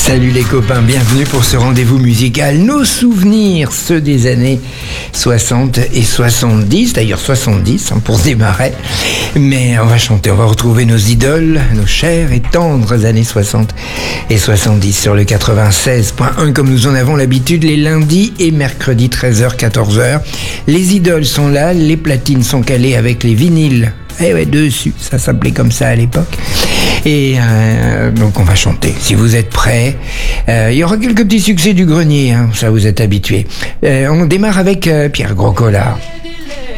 Salut les copains, bienvenue pour ce rendez-vous musical. Nos souvenirs, ceux des années 60 et 70, d'ailleurs 70 pour se démarrer. Mais on va chanter, on va retrouver nos idoles, nos chères et tendres années 60 et 70 sur le 96.1 comme nous en avons l'habitude les lundis et mercredis 13h-14h. Les idoles sont là, les platines sont calées avec les vinyles. Eh ouais, dessus, ça s'appelait comme ça à l'époque. Et donc on va chanter. Si vous êtes prêts, il y aura quelques petits succès du grenier, hein, ça vous êtes habitués. On démarre avec Pierre Groscolard.